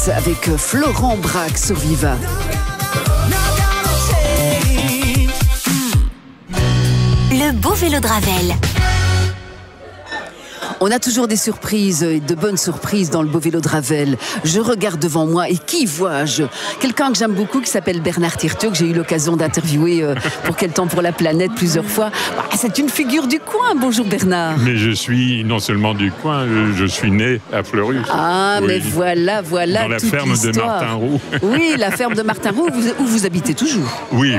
Avec Florent Braque sur Viva. Le beau vélo de Ravel. On a toujours des surprises, et de bonnes surprises dans le beau vélo de Ravel. Je regarde devant moi et qui vois-je? Quelqu'un que j'aime beaucoup qui s'appelle Bernard Tirteux, que j'ai eu l'occasion d'interviewer pour Quel temps pour la planète plusieurs fois. C'est une figure du coin. Bonjour Bernard. Mais je suis non seulement du coin, je suis né à Fleurus. Ah, oui. Mais voilà. Dans la ferme de Martin Roux. Oui, la ferme de Martin Roux, où vous habitez toujours. Oui,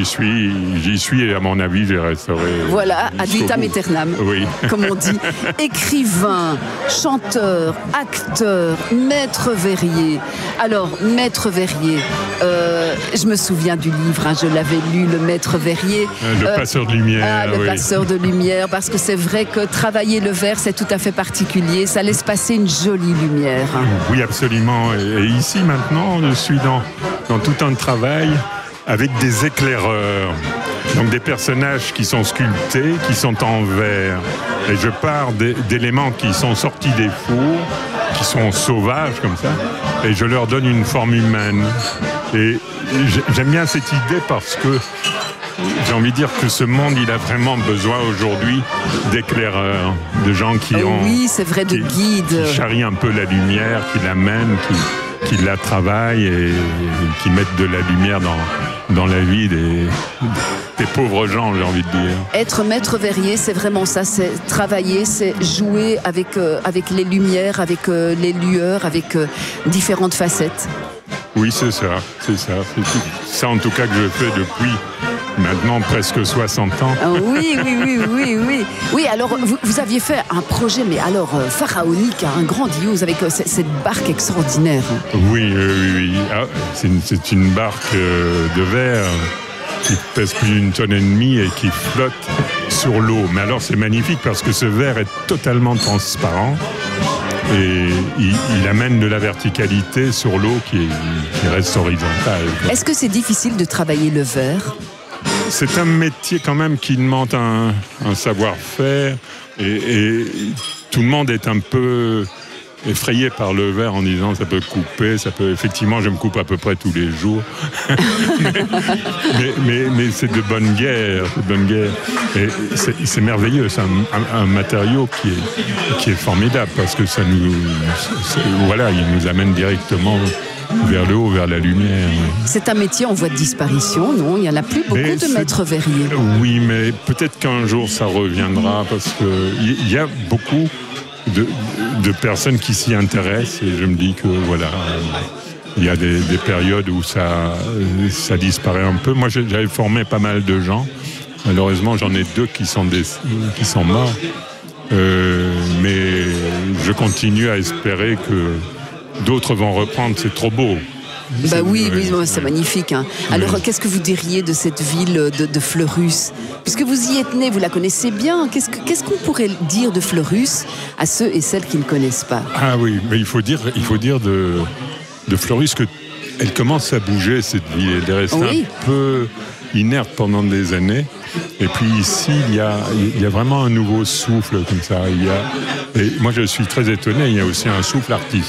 j'y suis et à mon avis, j'ai restauré. Voilà, ad vitam aeternam, oui. Comme on dit. Écrivain, chanteur, acteur, maître verrier. Alors, maître verrier, je me souviens du livre, je l'avais lu, Le maître verrier. Le passeur de lumière. Le passeur de lumière, parce que c'est vrai que travailler le verre, c'est tout à fait particulier. Ça laisse passer une jolie lumière. Oui, absolument. Et ici, maintenant, je suis dans tout un travail avec des éclaireurs. Donc des personnages qui sont sculptés, qui sont en verre. Et je pars d'éléments qui sont sortis des fours, qui sont sauvages comme ça, et je leur donne une forme humaine. Et j'aime bien cette idée parce que j'ai envie de dire que ce monde, il a vraiment besoin aujourd'hui d'éclaireurs, de gens qui oui, c'est vrai, de guides. Qui charrient un peu la lumière, qui l'amènent, qui la travaillent et qui mettent de la lumière dans la vie des pauvres gens, j'ai envie de dire. Être maître verrier, c'est vraiment ça, c'est travailler, c'est jouer avec les lumières, avec les lueurs, avec différentes facettes. Oui, c'est ça. C'est ça en tout cas que je fais depuis maintenant presque 60 ans. Oui. Oui, alors vous aviez fait un projet, mais alors pharaonique, grandiose, avec cette barque extraordinaire. Oui. C'est une barque de verre qui pèse plus d'1,5 tonne et qui flotte sur l'eau. Mais alors c'est magnifique parce que ce verre est totalement transparent et il amène de la verticalité sur l'eau qui reste horizontale. Est-ce que c'est difficile de travailler le verre ? C'est un métier quand même qui demande un savoir-faire et tout le monde est un peu effrayé par le verre en disant ça peut couper, effectivement je me coupe à peu près tous les jours. mais c'est de bonne guerre. Et c'est merveilleux, c'est un matériau qui est formidable parce que il nous amène directement vers le haut, vers la lumière. C'est un métier en voie de disparition, non? Il n'y en a plus beaucoup de maîtres verriers. Oui, mais peut-être qu'un jour ça reviendra parce qu'il y a beaucoup de personnes qui s'y intéressent et je me dis que il y a des périodes où ça disparaît un peu. Moi, j'avais formé pas mal de gens. Malheureusement, j'en ai 2 qui sont morts. Mais je continue à espérer que d'autres vont reprendre, c'est trop beau. Oui, c'est magnifique. Alors, qu'est-ce que vous diriez de cette ville de Fleurus ? Puisque vous y êtes né, vous la connaissez bien. Qu'est-ce qu'on pourrait dire de Fleurus à ceux et celles qui ne connaissent pas ? Ah oui, mais il faut dire de Fleurus qu'elle commence à bouger, cette ville. Elle est restée un peu inerte pendant des années. Et puis ici, il y a vraiment un nouveau souffle comme ça. Et moi, je suis très étonné, il y a aussi un souffle artistique.